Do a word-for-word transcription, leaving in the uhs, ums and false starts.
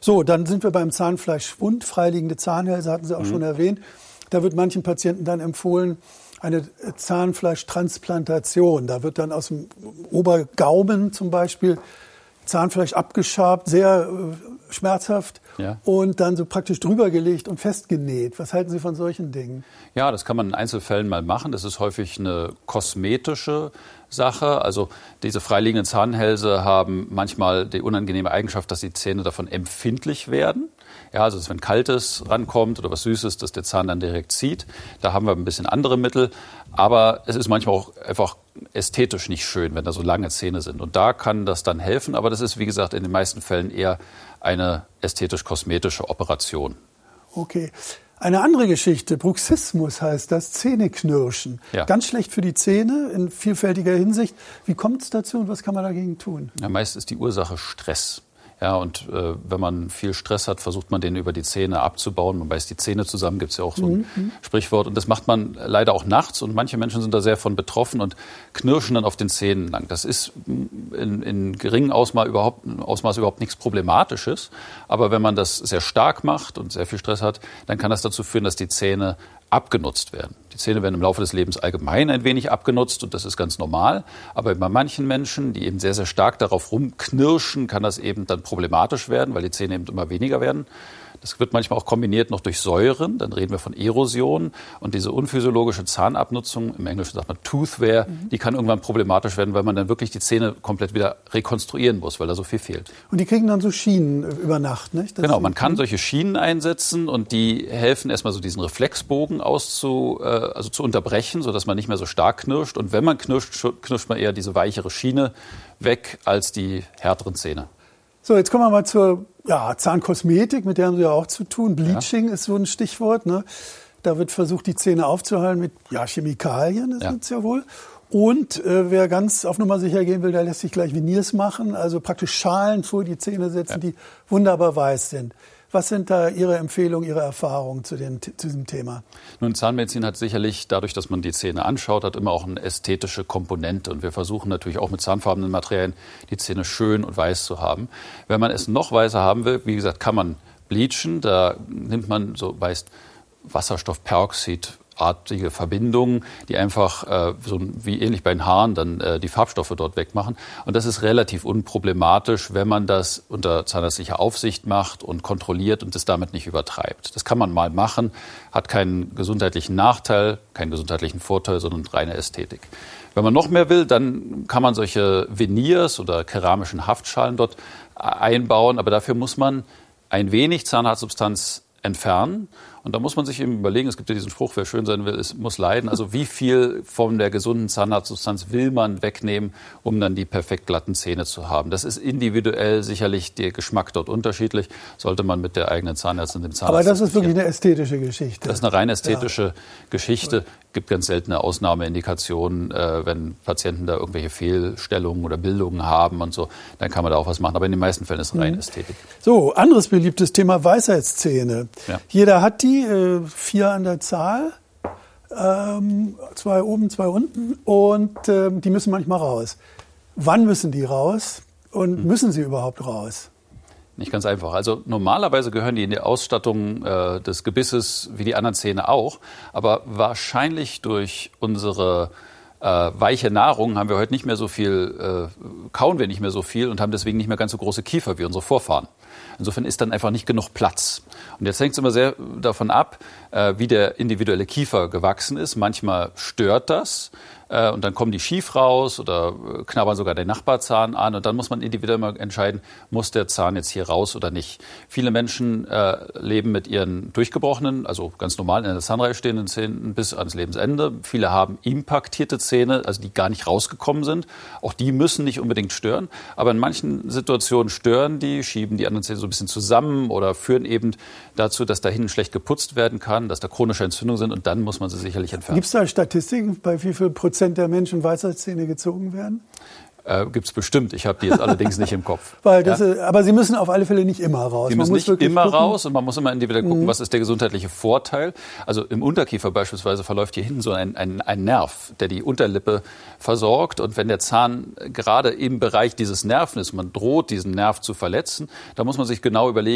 So, dann sind wir beim Zahnfleischschwund. Freiliegende Zahnhälse hatten Sie auch mhm. schon erwähnt. Da wird manchen Patienten dann empfohlen, eine Zahnfleischtransplantation. Da wird dann aus dem Obergaumen zum Beispiel Zahnfleisch abgeschabt, sehr äh, schmerzhaft, ja. und dann so praktisch drüber gelegt und festgenäht. Was halten Sie von solchen Dingen? Ja, das kann man in Einzelfällen mal machen. Das ist häufig eine kosmetische Sache. Also diese freiliegenden Zahnhälse haben manchmal die unangenehme Eigenschaft, dass die Zähne davon empfindlich werden. Ja, also wenn Kaltes rankommt oder was Süßes, dass der Zahn dann direkt zieht. Da haben wir ein bisschen andere Mittel. Aber es ist manchmal auch einfach ästhetisch nicht schön, wenn da so lange Zähne sind. Und da kann das dann helfen. Aber das ist, wie gesagt, in den meisten Fällen eher eine ästhetisch-kosmetische Operation. Okay. Eine andere Geschichte, Bruxismus heißt das, Zähneknirschen. Ja. Ganz schlecht für die Zähne in vielfältiger Hinsicht. Wie kommt es dazu und was kann man dagegen tun? Ja, meist ist die Ursache Stress. Ja, und äh, wenn man viel Stress hat, versucht man den über die Zähne abzubauen. Man beißt die Zähne zusammen, gibt es ja auch so ein mhm. Sprichwort. Und das macht man leider auch nachts. Und manche Menschen sind da sehr von betroffen und knirschen dann auf den Zähnen lang. Das ist in, in geringem Ausmaß überhaupt, Ausmaß überhaupt nichts Problematisches. Aber wenn man das sehr stark macht und sehr viel Stress hat, dann kann das dazu führen, dass die Zähne abgenutzt werden. Die Zähne werden im Laufe des Lebens allgemein ein wenig abgenutzt und das ist ganz normal. Aber bei manchen Menschen, die eben sehr, sehr stark darauf rumknirschen, kann das eben dann problematisch werden, weil die Zähne eben immer weniger werden. Das wird manchmal auch kombiniert noch durch Säuren, dann reden wir von Erosion. Und diese unphysiologische Zahnabnutzung, im Englischen sagt man Tooth Wear, mhm. die kann irgendwann problematisch werden, weil man dann wirklich die Zähne komplett wieder rekonstruieren muss, weil da so viel fehlt. Und die kriegen dann so Schienen über Nacht, nicht? Das genau, man kann solche Schienen einsetzen und die helfen erstmal so diesen Reflexbogen auszu, äh, also zu unterbrechen, sodass man nicht mehr so stark knirscht. Und wenn man knirscht, knirscht man eher diese weichere Schiene weg als die härteren Zähne. So, jetzt kommen wir mal zur ja, Zahnkosmetik, mit der haben Sie ja auch zu tun. Bleaching ja. ist so ein Stichwort. Ne? Da wird versucht, die Zähne aufzuheilen mit ja, Chemikalien, das ja. gibt's ja wohl. Und äh, wer ganz auf Nummer sicher gehen will, der lässt sich gleich Veneers machen, also praktisch Schalen vor die Zähne setzen, ja. die wunderbar weiß sind. Was sind da Ihre Empfehlungen, Ihre Erfahrungen zu, dem, zu diesem Thema? Nun, Zahnmedizin hat sicherlich, dadurch, dass man die Zähne anschaut, hat immer auch eine ästhetische Komponente. Und wir versuchen natürlich auch mit zahnfarbenen Materialien die Zähne schön und weiß zu haben. Wenn man es noch weißer haben will, wie gesagt, kann man bleachen. Da nimmt man so weiß Wasserstoffperoxid artige Verbindungen, die einfach äh, so wie ähnlich bei den Haaren dann äh, die Farbstoffe dort wegmachen. Und das ist relativ unproblematisch, wenn man das unter zahnärztlicher Aufsicht macht und kontrolliert und das damit nicht übertreibt. Das kann man mal machen, hat keinen gesundheitlichen Nachteil, keinen gesundheitlichen Vorteil, sondern reine Ästhetik. Wenn man noch mehr will, dann kann man solche Veneers oder keramischen Haftschalen dort einbauen, aber dafür muss man ein wenig Zahnarztsubstanz entfernen. Und da muss man sich eben überlegen, es gibt ja diesen Spruch, wer schön sein will, es muss leiden. Also wie viel von der gesunden Zahnarztsubstanz will man wegnehmen, um dann die perfekt glatten Zähne zu haben. Das ist individuell sicherlich der Geschmack dort unterschiedlich. Sollte man mit der eigenen Zahnärztin, dem Zahnarzt... Aber das ist wirklich eine ästhetische Geschichte. Das ist eine rein ästhetische ja. Geschichte. Es gibt ganz seltene Ausnahmeindikationen, äh, wenn Patienten da irgendwelche Fehlstellungen oder Bildungen haben und so, dann kann man da auch was machen. Aber in den meisten Fällen ist es rein mhm. Ästhetik. So, anderes beliebtes Thema, Weisheitszähne. Ja. Jeder hat die, äh, vier an der Zahl, ähm, zwei oben, zwei unten und äh, die müssen manchmal raus. Wann müssen die raus und mhm. müssen sie überhaupt raus? Nicht ganz einfach. Also normalerweise gehören die in die Ausstattung äh, des Gebisses wie die anderen Zähne auch. Aber wahrscheinlich durch unsere äh, weiche Nahrung haben wir heute nicht mehr so viel, äh, kauen wir nicht mehr so viel und haben deswegen nicht mehr ganz so große Kiefer wie unsere Vorfahren. Insofern ist dann einfach nicht genug Platz. Und jetzt hängt es immer sehr davon ab, äh, wie der individuelle Kiefer gewachsen ist. Manchmal stört das. Und dann kommen die schief raus oder knabbern sogar den Nachbarzahn an. Und dann muss man individuell mal entscheiden, muss der Zahn jetzt hier raus oder nicht. Viele Menschen äh, leben mit ihren durchgebrochenen, also ganz normal in der Zahnreihe stehenden Zähnen bis ans Lebensende. Viele haben impaktierte Zähne, also die gar nicht rausgekommen sind. Auch die müssen nicht unbedingt stören. Aber in manchen Situationen stören die, schieben die anderen Zähne so ein bisschen zusammen oder führen eben dazu, dass da hinten schlecht geputzt werden kann, dass da chronische Entzündungen sind. Und dann muss man sie sicherlich entfernen. Gibt es da Statistiken, bei wie viel Prozent der Menschen Weisheitszähne gezogen werden? Äh, Gibt es bestimmt. Ich habe die jetzt allerdings nicht im Kopf. Weil das, ja? Aber sie müssen auf alle Fälle nicht immer raus. Sie müssen man muss nicht immer gucken. raus und man muss immer individuell gucken, mhm. was ist der gesundheitliche Vorteil. Also im Unterkiefer beispielsweise verläuft hier hinten so ein, ein, ein Nerv, der die Unterlippe versorgt. Und wenn der Zahn gerade im Bereich dieses Nerven ist, man droht, diesen Nerv zu verletzen, da muss man sich genau überlegen,